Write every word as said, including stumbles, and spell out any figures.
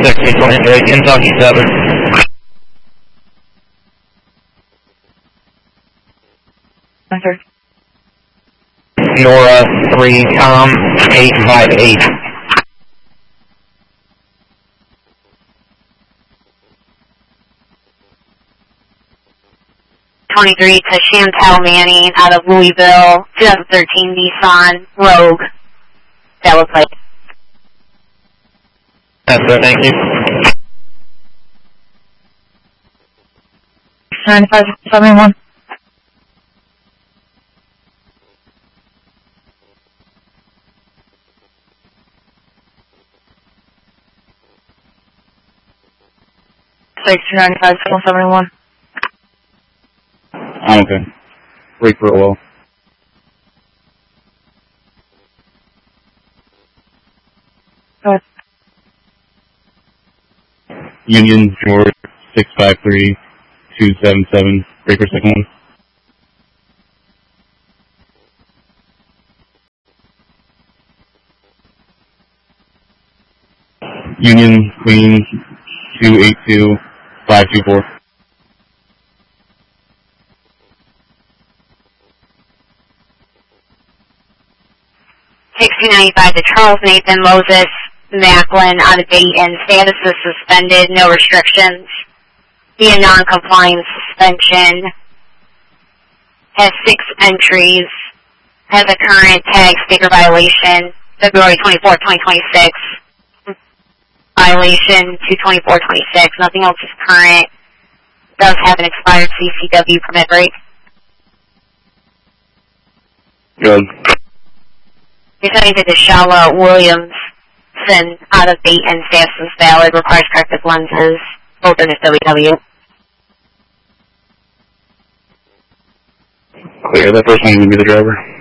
sixty twenty-three, Kentucky seven. Enter. Nora three, Tom eight five eight. twenty-three to Chantel Manning out of Louisville, twenty thirteen Nissan Rogue. That was like. That's it, thank you. ninety-five seventy-one. Six ninety-five seventy-one. I'm okay. Brake for oil. Go ahead. Union George six five three two seven seven. Brake for second one. Union Queen two eight two five two four. sixteen ninety-five to Charles Nathan Moses Macklin out of Dayton. Status is suspended, no restrictions. Via non-compliance suspension. Has six entries. Has a current tag sticker violation. February twenty-fourth, twenty twenty-six. Violation two twenty-four twenty-six. Nothing else is current. Does have an expired C C W permit break. Good. You're sending to Deshala Williamson out of Dayton. Status is valid. Requires corrective lenses. Wilderness W W. Clear. That person will be the driver.